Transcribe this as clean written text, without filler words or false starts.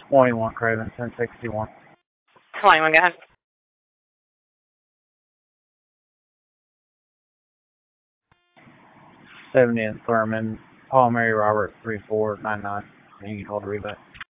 21 Craven, 1061. 21, go ahead. 70 in Thurman, Paul Mary Robert 3499. You can hold the reback.